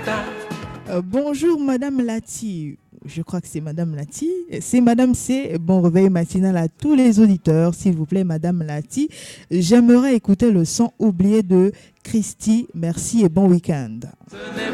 Bonjour Madame Lati. Je crois que c'est Madame Lati. C'est Madame C. Bon réveil matinal à tous les auditeurs. S'il vous plaît, Madame Lati. J'aimerais écouter le son oublié de Christy. Merci et bon week-end.